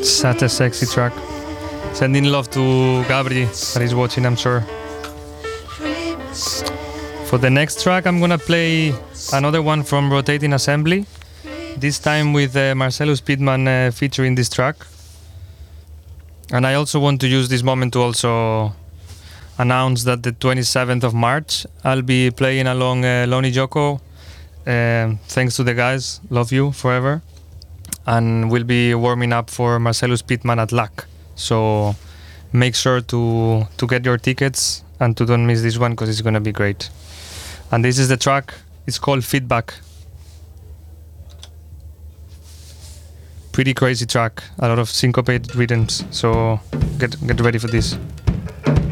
Such a sexy track. Sending love to Gabri that is watching, I'm sure. For the next track, I'm gonna play another one from Rotating Assembly. This time with Marcelo Speedman featuring this track. And I also want to use this moment to also announce that the 27th of March, I'll be playing along Loni Joko. Thanks to the guys, love you forever. And we'll be warming up for Marcelo Speedman at LAC. So make sure to get your tickets and to don't miss this one because it's going to be great. And this is the track. It's called Feedback. Pretty crazy track. A lot of syncopated rhythms. So get ready for this.